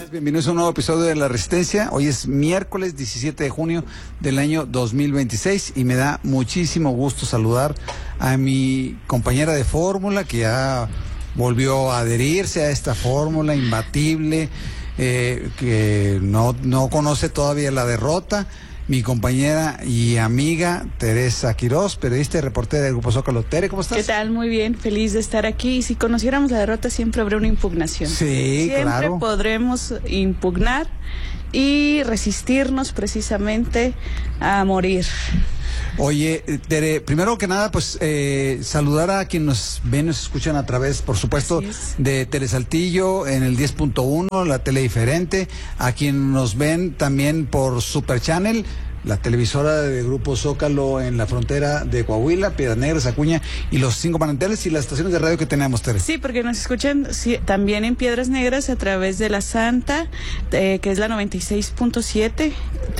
Bienvenidos a un nuevo episodio de La Resistencia. Hoy es miércoles 17 de junio del año 2026 y me da muchísimo gusto saludar a mi compañera de fórmula que ya volvió a adherirse a esta fórmula imbatible, que no conoce todavía la derrota. Mi compañera y amiga Teresa Quirós, periodista y reportera del Grupo Zócalo. Tere, ¿cómo estás? ¿Qué tal? Muy bien, feliz de estar aquí. Y si conociéramos la derrota, siempre habrá una impugnación. Sí, claro. Siempre podremos impugnar y resistirnos precisamente a morir. Oye, Tere, primero que nada, pues saludar a quienes nos ven, nos escuchan a través, por supuesto, de Telesaltillo en el 10.1, la tele diferente, a quienes nos ven también por Super Channel, la televisora de Grupo Zócalo en la frontera de Coahuila, Piedras Negras, Acuña y los 5 manantiales y las estaciones de radio que tenemos, Tere. Sí, porque nos escuchan también en Piedras Negras a través de la Santa, que es la 96.7.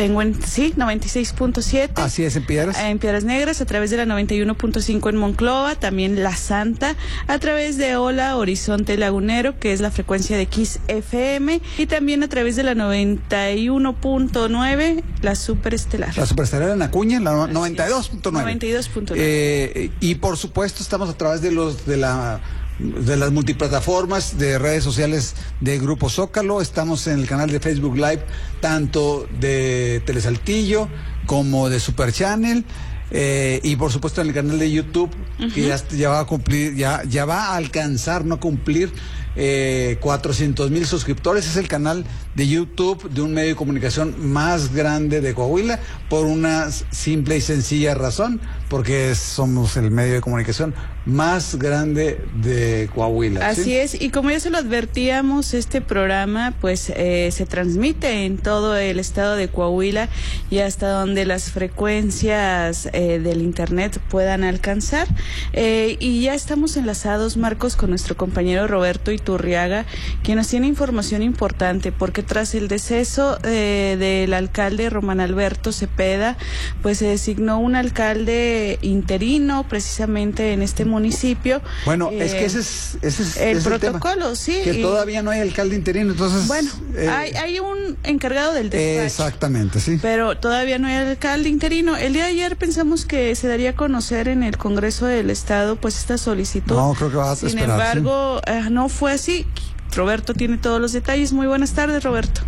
96.7. Así es, en Piedras. En Piedras Negras, a través de la 91.5 en Monclova, también la Santa, a través de Hola Horizonte Lagunero, que es la frecuencia de Kiss FM, y también a través de la 91.9, la Superestelar. La Superestelar en Acuña, la 92.9. 92.9. Y por supuesto estamos a través de las multiplataformas de redes sociales de Grupo Zócalo. Estamos en el canal de Facebook Live, tanto de Telesaltillo como de Super Channel. Y por supuesto en el canal de YouTube, que ya va a cumplir, ya va a alcanzar, no cumplir, 400,000 suscriptores. Es el canal de YouTube de un medio de comunicación más grande de Coahuila, por una simple y sencilla razón, porque somos el medio de comunicación más grande de Coahuila. Así es, y como ya se lo advertíamos, este programa pues se transmite en todo el estado de Coahuila y hasta donde las frecuencias del internet puedan alcanzar, y ya estamos enlazados, Marcos, con nuestro compañero Roberto Iturriaga, quien nos tiene información importante, porque tras el deceso del alcalde Román Alberto Cepeda, pues se designó un alcalde interino precisamente en este municipio. Bueno, es que ese es el protocolo, sí. Que todavía no hay alcalde interino, entonces... Bueno, hay un encargado del despacho. Exactamente, sí. Pero todavía no hay alcalde interino. El día de ayer pensamos que se daría a conocer en el Congreso del Estado pues esta solicitud. No, creo que va a Sin esperar. Sin embargo, no fue así. Roberto tiene todos los detalles. Muy buenas tardes, Roberto.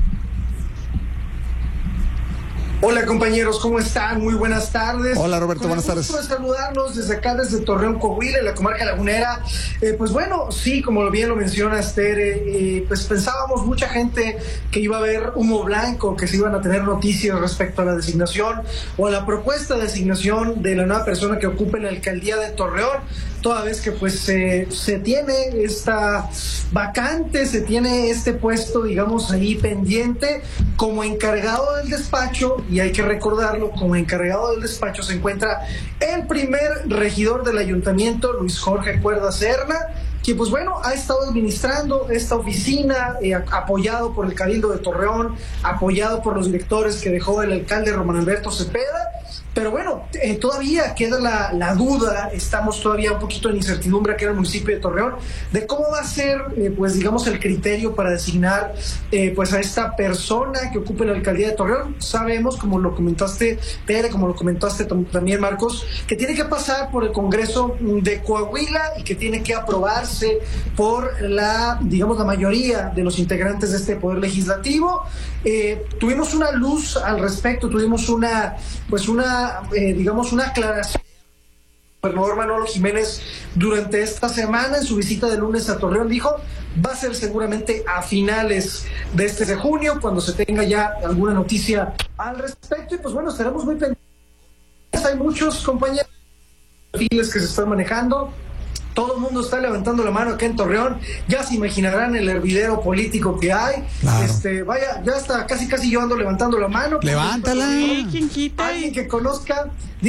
Hola compañeros, ¿cómo están? Muy buenas tardes. Hola Roberto, buenas tardes. Con el gusto de saludarlos desde acá, desde Torreón, Coahuila, en la comarca lagunera. Pues bueno, sí, como bien lo mencionas, Tere, pues pensábamos mucha gente que iba a haber humo blanco, que se iban a tener noticias respecto a la designación o a la propuesta de designación de la nueva persona que ocupe la alcaldía de Torreón, toda vez que pues se tiene esta vacante, se tiene este puesto, digamos, ahí pendiente como encargado del despacho. Y hay que recordarlo, como encargado del despacho se encuentra el primer regidor del ayuntamiento, Luis Jorge Cuerda Serna, que pues bueno, ha estado administrando esta oficina, apoyado por el Cabildo de Torreón, apoyado por los directores que dejó el alcalde Román Alberto Cepeda. Pero bueno, todavía queda la duda, estamos todavía un poquito en incertidumbre aquí en el municipio de Torreón, de cómo va a ser, pues digamos, el criterio para designar pues a esta persona que ocupe la alcaldía de Torreón. Sabemos, como lo comentaste, Tere, como lo comentaste también, Marcos, que tiene que pasar por el Congreso de Coahuila y que tiene que aprobarse por la mayoría de los integrantes de este Poder Legislativo. Tuvimos una luz al respecto, tuvimos una aclaración del gobernador Manolo Jiménez durante esta semana en su visita de lunes a Torreón. Dijo, va a ser seguramente a finales de este de junio, cuando se tenga ya alguna noticia al respecto, y pues bueno, estaremos muy pendientes. Hay muchos compañeros que se están manejando. Todo el mundo está levantando la mano acá en Torreón. Ya se imaginarán el hervidero político que hay. Claro. Vaya, ya está casi yo ando levantando la mano. Levántala. ¿Quién quita? Alguien que conozca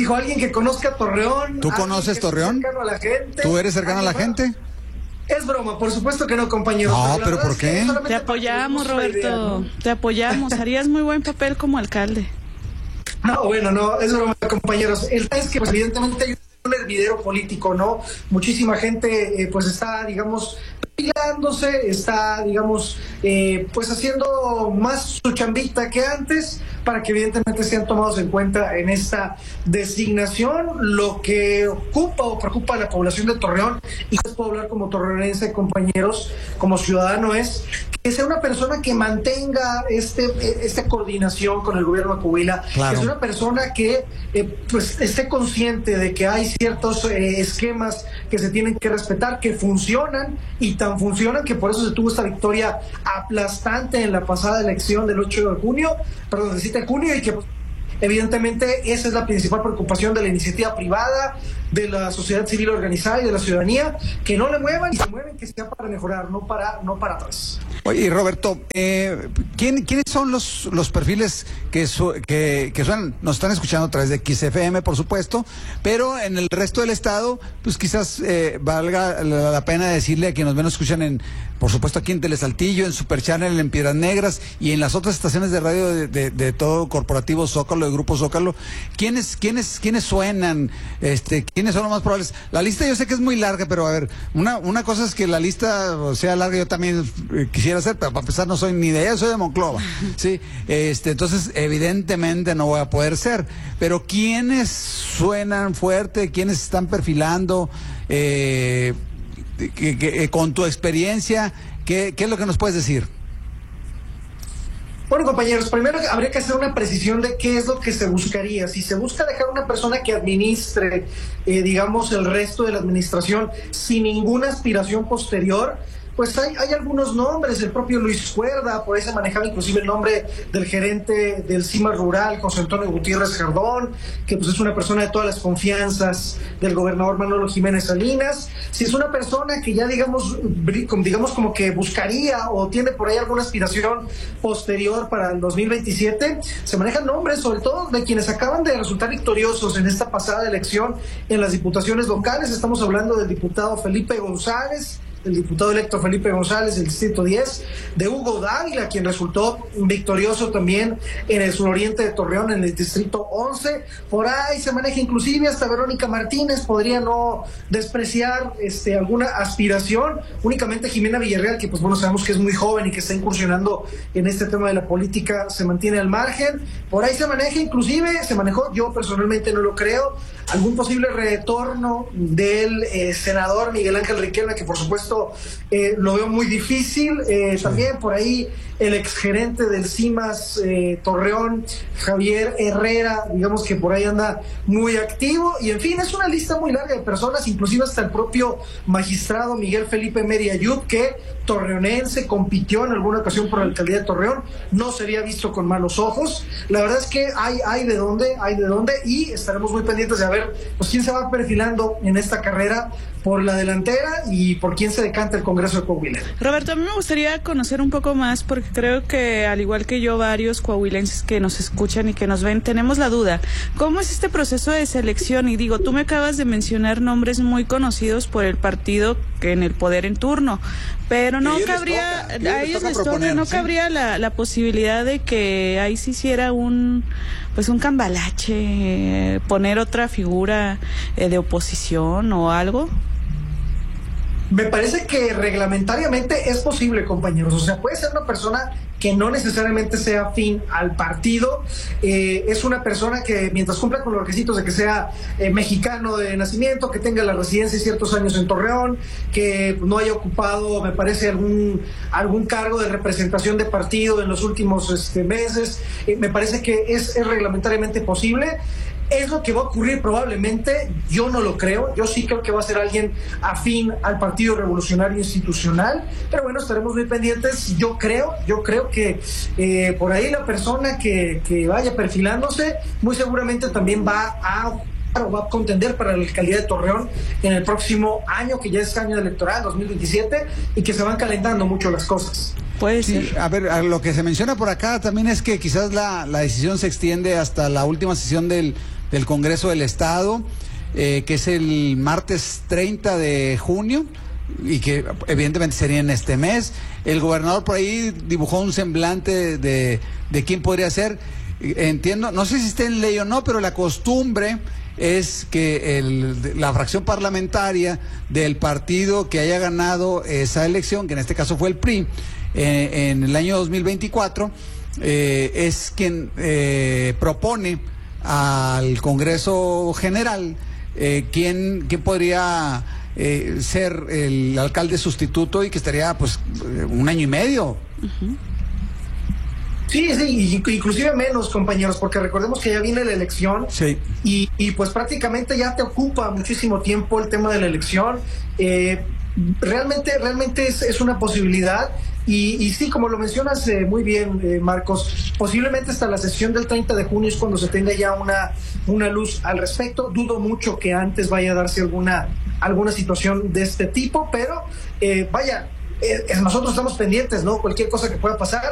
Torreón. ¿Tú conoces Torreón? Cercano a la gente. ¿Tú eres cercano a la gente? Es broma, por supuesto que no, compañero. No, pero ¿por qué? Te apoyamos, Roberto. Te apoyamos. Harías muy buen papel como alcalde. No, bueno, no, es broma, compañeros. El tema es que, pues, evidentemente hay un hervidero político, ¿no? Muchísima gente, pues, está, digamos, perfilándose, está, digamos, pues haciendo más su chambita que antes, para que evidentemente sean tomados en cuenta en esta designación. Lo que ocupa o preocupa a la población de Torreón, y les puedo hablar como torreonense, compañeros, como ciudadano, es que sea una persona que mantenga esta coordinación con el gobierno de Coahuila, claro, que sea una persona que pues esté consciente de que hay ciertos esquemas que se tienen que respetar, que funcionan, y tan funcionan que por eso se tuvo esta victoria aplastante en la pasada elección del 7 de junio, y que evidentemente esa es la principal preocupación de la iniciativa privada, de la sociedad civil organizada y de la ciudadanía, que no le muevan, y se mueven, que sea para mejorar, no para atrás. Oye, Roberto, ¿quiénes son los perfiles que suenan? Nos están escuchando a través de XFM, por supuesto, pero en el resto del estado, pues quizás valga la pena decirle a quienes nos ven, nos escuchan por supuesto aquí en Telesaltillo, en Super Channel, en Piedras Negras y en las otras estaciones de radio de todo corporativo Zócalo, de Grupo Zócalo. ¿Quiénes suenan? ¿Quiénes son los más probables? La lista yo sé que es muy larga, pero a ver, una cosa es que la lista sea larga, yo también quisiera hacer, pero para empezar no soy ni de ella, soy de Monclova, sí, entonces evidentemente no voy a poder ser, pero ¿quiénes suenan fuerte? ¿Quiénes están perfilando? Con tu experiencia, ¿qué es lo que nos puedes decir? Bueno, compañeros, primero habría que hacer una precisión de qué es lo que se buscaría. Si se busca dejar una persona que administre, digamos, el resto de la administración sin ninguna aspiración posterior, pues hay algunos nombres. El propio Luis Cuerda, por ahí se manejaba inclusive el nombre del gerente del CIMA Rural, José Antonio Gutiérrez Jardón, que pues es una persona de todas las confianzas del gobernador Manolo Jiménez Salinas. Si es una persona que ya digamos como que buscaría o tiene por ahí alguna aspiración posterior para el 2027, se manejan nombres sobre todo de quienes acaban de resultar victoriosos en esta pasada elección en las diputaciones locales. Estamos hablando del diputado Felipe González, el diputado electo Felipe González del Distrito 10, de Hugo Dávila, quien resultó victorioso también en el suroriente de Torreón, en el Distrito 11. Por ahí se maneja inclusive hasta Verónica Martínez, podría no despreciar alguna aspiración. Únicamente Jimena Villarreal, que pues bueno, sabemos que es muy joven y que está incursionando en este tema de la política, se mantiene al margen. Por ahí se maneja inclusive, se manejó, yo personalmente no lo creo, algún posible retorno del senador Miguel Ángel Riquelme, que por supuesto lo veo muy difícil. También por ahí el exgerente del CIMAS Torreón, Javier Herrera, digamos que por ahí anda muy activo, y en fin, es una lista muy larga de personas, inclusive hasta el propio magistrado Miguel Felipe Meri Ayub, que torreonense, compitió en alguna ocasión por la alcaldía de Torreón, no sería visto con malos ojos. La verdad es que hay de dónde, y estaremos muy pendientes de ver pues quién se va perfilando en esta carrera por la delantera y por quién se decanta el Congreso de Coahuila. Roberto, a mí me gustaría conocer un poco más, porque creo que al igual que yo, varios coahuilenses que nos escuchan y que nos ven, tenemos la duda. ¿Cómo es este proceso de selección? Y digo, tú me acabas de mencionar nombres muy conocidos por el partido que en el poder en turno, pero no cabría, a ellos les toca, no cabría la posibilidad de que ahí se hiciera un cambalache, poner otra figura de oposición o algo. Me parece que reglamentariamente es posible, compañeros. O sea, puede ser una persona que no necesariamente sea afín al partido. Es una persona que, mientras cumpla con los requisitos de que sea mexicano de nacimiento, que tenga la residencia y ciertos años en Torreón, que no haya ocupado, me parece, algún cargo de representación de partido en los últimos meses, me parece que es reglamentariamente posible. ¿Es lo que va a ocurrir probablemente? Yo no lo creo. Yo sí creo que va a ser alguien afín al Partido Revolucionario Institucional, pero bueno, estaremos muy pendientes. Yo creo que por ahí la persona que vaya perfilándose muy seguramente también va a contender para la alcaldía de Torreón en el próximo año, que ya es año electoral, 2027, y que se van calentando mucho las cosas. Puede ser. Sí, a ver, lo que se menciona por acá también es que quizás la decisión se extiende hasta la última sesión del Congreso del Estado, que es el martes 30 de junio, y que evidentemente sería en este mes. El gobernador por ahí dibujó un semblante de quién podría ser. entiendo, no sé si está en ley o no, pero la costumbre es que la fracción parlamentaria del partido que haya ganado esa elección, que en este caso fue el PRI, en el año 2024, es quien propone al Congreso General quién podría ser el alcalde sustituto y que estaría pues un año y medio. Uh-huh. Sí, inclusive menos, compañeros, porque recordemos que ya viene la elección. Sí. Y pues prácticamente ya te ocupa muchísimo tiempo el tema de la elección. Realmente es una posibilidad. Y sí, como lo mencionas muy bien, Marcos, posiblemente hasta la sesión del 30 de junio es cuando se tenga ya una luz al respecto. Dudo mucho que antes vaya a darse alguna situación de este tipo, pero nosotros estamos pendientes, ¿no? Cualquier cosa que pueda pasar.